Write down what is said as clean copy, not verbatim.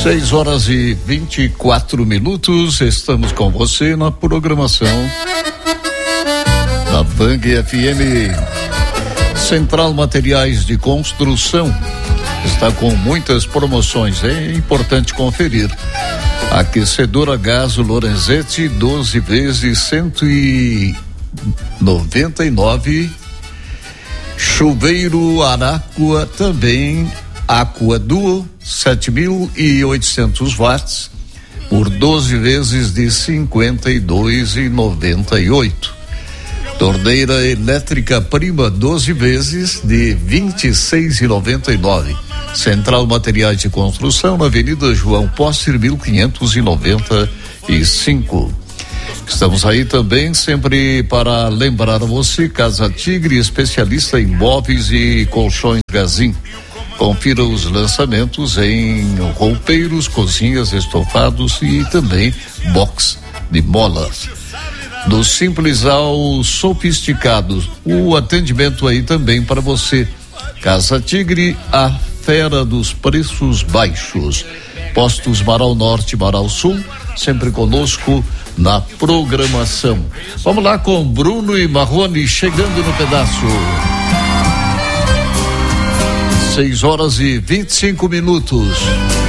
6h24, estamos com você na programação da Bang FM. Central Materiais de Construção está com muitas promoções, é importante conferir. Aquecedor a gás Lorenzetti, 12 vezes 199. Chuveiro Aráqua também, Aqua Duo, 7.800 watts, por 12 vezes de 52,98. Torneira elétrica Prima, 12 vezes de 26,99. Central Materiais de Construção, na Avenida João Posse, 1595. Estamos aí também sempre para lembrar a você, Casa Tigre, especialista em móveis e colchões Gazin. Confira os lançamentos em roupeiros, cozinhas, estofados e também box de molas. Do simples ao sofisticado, o atendimento aí também para você. Casa Tigre, a fera dos preços baixos. Postos Marau Norte, Marau Sul, sempre conosco na programação. Vamos lá com Bruno e Marrone chegando no pedaço. 6h25.